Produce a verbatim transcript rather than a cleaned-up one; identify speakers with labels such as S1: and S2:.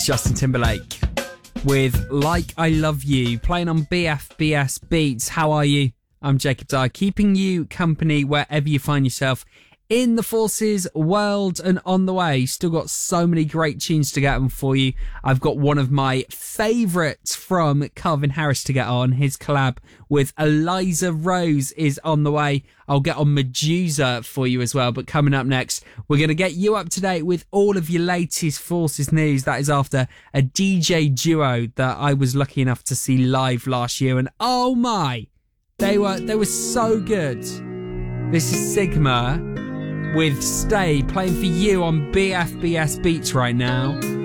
S1: Justin Timberlake with Like I Love You, playing on B F B S Beats. How are you? I'm Jacob Dyer, keeping you company wherever you find yourself in the Forces world and on the way. Still got so many great tunes to get on for you. I've got one of my favourites from Calvin Harris to get on. His collab with Eliza Rose is on the way. I'll get on Medusa for you as well. But coming up next, we're going to get you up to date with all of your latest Forces news. That is after a D J duo that I was lucky enough to see live last year. And oh my, they were, they were so good. This is Sigma with Stay, playing for you on B F B S Beats right now.